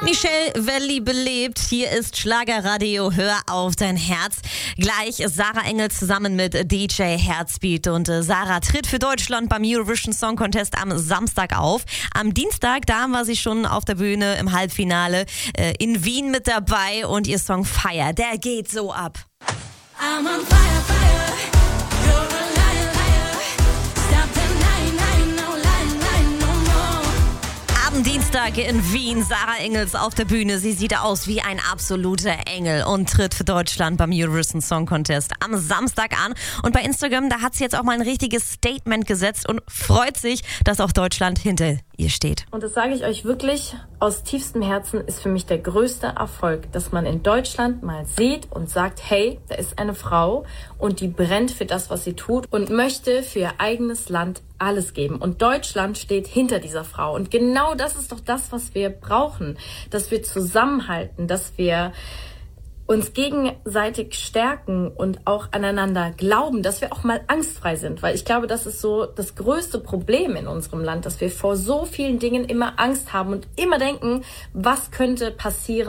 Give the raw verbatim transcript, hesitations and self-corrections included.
Michelle Welli belebt. Hier ist Schlagerradio. Hör auf dein Herz. Gleich ist Sarah Engels zusammen mit D J Herzbeat. Und äh, Sarah tritt für Deutschland beim Eurovision Song Contest am Samstag auf. Am Dienstag, da war sie schon auf der Bühne im Halbfinale äh, in Wien mit dabei. Und ihr Song Fire, der geht so ab. I'm on fire, fire. You're a liar, liar. Stop denying, lying, no lying, lying, no more. Am Dienstag in Wien, Sarah Engels auf der Bühne. Sie sieht aus wie ein absoluter Engel und tritt für Deutschland beim Eurovision Song Contest am Samstag an. Und bei Instagram, da hat sie jetzt auch mal ein richtiges Statement gesetzt und freut sich, dass auch Deutschland hinter ihr steht. Und das sage ich euch wirklich aus tiefstem Herzen, ist für mich der größte Erfolg, dass man in Deutschland mal sieht und sagt, hey, da ist eine Frau und die brennt für das, was sie tut und möchte für ihr eigenes Land alles geben. Und Deutschland steht hinter dieser Frau. Und genau das ist doch das, was wir brauchen, dass wir zusammenhalten, dass wir uns gegenseitig stärken und auch aneinander glauben, dass wir auch mal angstfrei sind. Weil ich glaube, das ist so das größte Problem in unserem Land, dass wir vor so vielen Dingen immer Angst haben und immer denken, was könnte passieren.